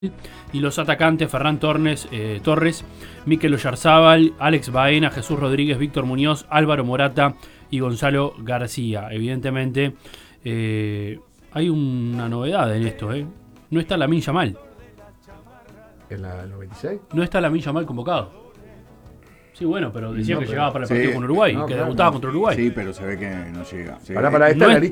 y los atacantes Ferran Torres, Mikel Oyarzábal, Alex Baena, Jesús Rodríguez, Víctor Muñoz, Álvaro Morata y Gonzalo García. Evidentemente hay una novedad en esto, no está Lamine Yamal. ¿En la 96? No está Lamine Yamal convocado. Sí, bueno, pero decía que pero- llegaba para el partido con Uruguay, no, que claro, debutaba no. contra Uruguay. Sí, pero se ve que no llega. Sí, Para esta no es la es- lista